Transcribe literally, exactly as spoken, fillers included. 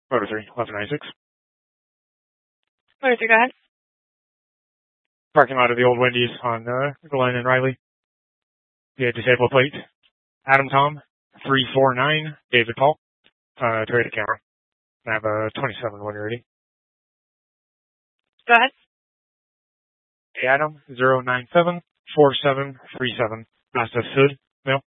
Motor three, eleven ninety-six. Motor three, go ahead. Parking lot of the old Wendy's on uh, Glen and Riley. Yeah, disabled plate. Adam Tom, three four nine, David Paul, uh, Toyota Camry. I have a twenty-seven when you're ready. Go ahead. Hey, Adam, zero nine seven four seven three seven. Master Sud, mail.